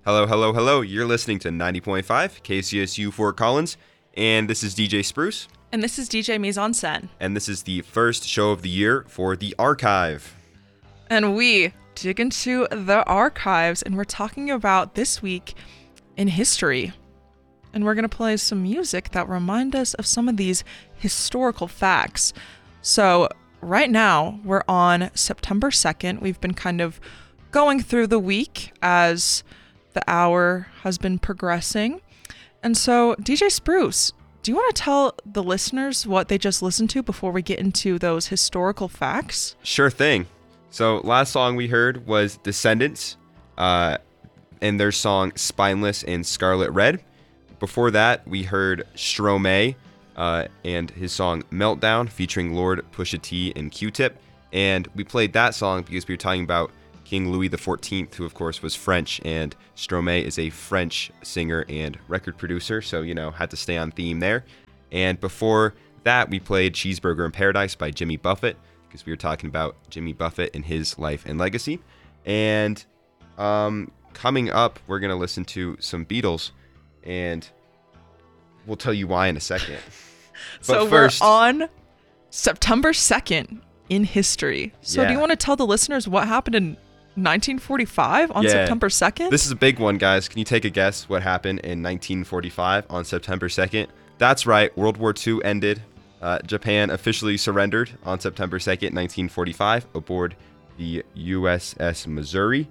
Hello, hello, hello. You're listening to 90.5 KCSU Fort Collins, and this is DJ Spruce. And this is DJ Mise en Scène. And this is the first show of the year for The Archive. And we dig into the archives, and we're talking about this week in history. And we're going to play some music that remind us of some of these historical facts. So right now, we're on September 2nd. We've been kind of going through the week as the hour has been progressing. And so, DJ Spruce, do you want to tell the listeners what they just listened to before we get into those historical facts? Sure thing. So last song we heard was Descendants and their song Spineless and Scarlet Red. Before that, we heard Stromae and his song Meltdown featuring Lord, Pusha T, and Q-Tip. And we played that song because we were talking about King Louis XIV, who of course was French, and Stromae is a French singer and record producer, so, had to stay on theme there. And before that, we played Cheeseburger in Paradise by Jimmy Buffett, because we were talking about Jimmy Buffett and his life and legacy. And coming up, we're going to listen to some Beatles, and we'll tell you why in a second. So first, we're on September 2nd in history. So do you want to tell the listeners what happened in 1945 on September 2nd? This is a big one, guys. Can you take a guess what happened in 1945 on September 2nd? That's right. World War II ended. Japan officially surrendered on September 2nd, 1945, aboard the USS Missouri.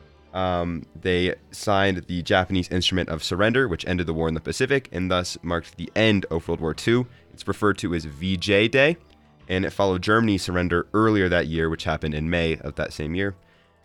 They signed the Japanese Instrument of Surrender, which ended the war in the Pacific and thus marked the end of World War II. It's referred to as VJ Day, and it followed Germany's surrender earlier that year, which happened in May of that same year.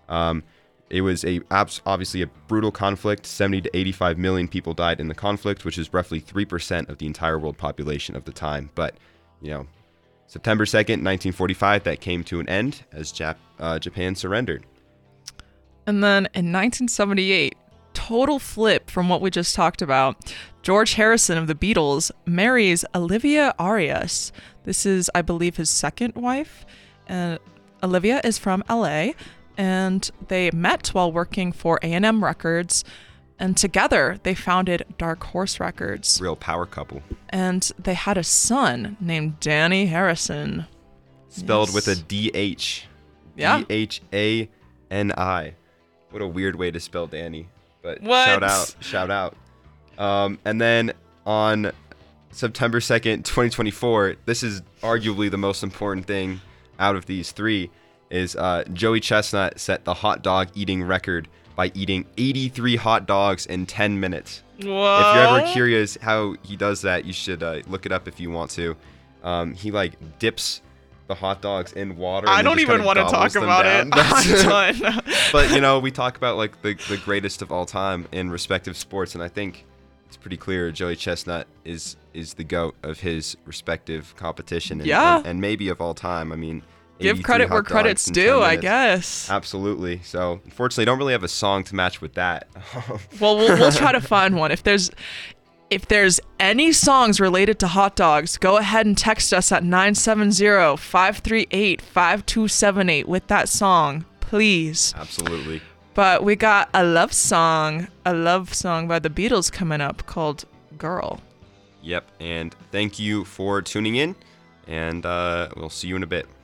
It was obviously a brutal conflict. 70 to 85 million people died in the conflict, which is roughly 3% of the entire world population of the time. But, September 2nd, 1945, that came to an end as Japan surrendered. And then in 1978, total flip from what we just talked about, George Harrison of the Beatles marries Olivia Arias. This is, I believe, his second wife. And Olivia is from LA. And they met while working for A&M Records, and together they founded Dark Horse Records. Real power couple. And they had a son named Danny Harrison. Spelled with a D-H. Yeah. D-H-A-N-I. What a weird way to spell Danny. But what? Shout out. And then on September 2nd, 2024, this is arguably the most important thing out of these three, is Joey Chestnut set the hot dog eating record by eating 83 hot dogs in 10 minutes. Whoa. If you're ever curious how he does that, you should look it up if you want to. He dips the hot dogs in water. I don't even want to talk about it. I'm done. But we talk about the greatest of all time in respective sports, and I think it's pretty clear Joey Chestnut is the GOAT of his respective competition, and maybe of all time. I mean, give credit where credit's due, I guess. Absolutely. So, unfortunately, I don't really have a song to match with that. Well, we'll try to find one. If there's any songs related to hot dogs, go ahead and text us at 970-538-5278 with that song, please. Absolutely. But we got a love song by the Beatles coming up called Girl. Yep. And thank you for tuning in, and we'll see you in a bit.